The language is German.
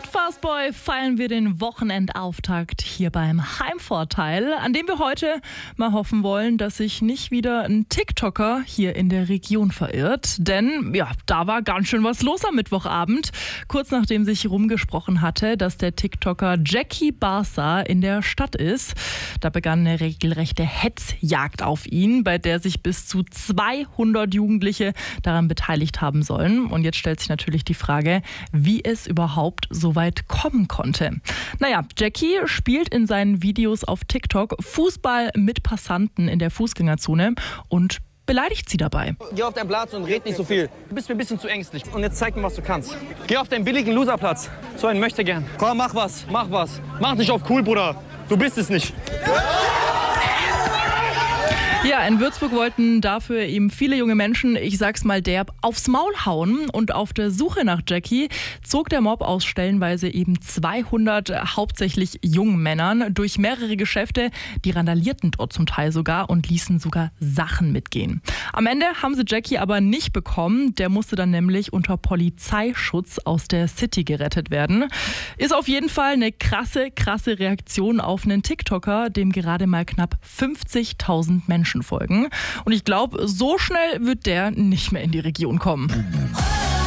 Fastboy feiern wir den Wochenendauftakt hier beim Heimvorteil, an dem wir heute mal hoffen wollen, dass sich nicht wieder ein TikToker hier in der Region verirrt. Denn ja, da war ganz schön was los am Mittwochabend, kurz nachdem sich rumgesprochen hatte, dass der TikToker Jackie Barca in der Stadt ist. Da begann eine regelrechte Hetzjagd auf ihn, bei der sich bis zu 200 Jugendliche daran beteiligt haben sollen. Und jetzt stellt sich natürlich die Frage, wie es überhaupt so weit kommen konnte. Naja, Jackie spielt in seinen Videos auf TikTok Fußball mit Passanten in der Fußgängerzone und beleidigt sie dabei. Geh auf deinen Platz und red nicht so viel. Du bist mir ein bisschen zu ängstlich. Und jetzt zeig mir, was du kannst. Geh auf deinen billigen Loserplatz. So ein Möchtegern. Komm, mach was. Mach was. Mach nicht auf cool, Bruder. Du bist es nicht. Ja, in Würzburg wollten dafür eben viele junge Menschen, ich sag's mal derb, aufs Maul hauen. Und auf der Suche nach Jackie zog der Mob aus stellenweise eben 200 hauptsächlich jungen Männern durch mehrere Geschäfte. Die randalierten dort zum Teil sogar und ließen sogar Sachen mitgehen. Am Ende haben sie Jackie aber nicht bekommen. Der musste dann nämlich unter Polizeischutz aus der City gerettet werden. Ist auf jeden Fall eine krasse Reaktion auf einen TikToker, dem gerade mal knapp 50.000 Menschen folgen. Und ich glaube, so schnell wird der nicht mehr in die Region kommen.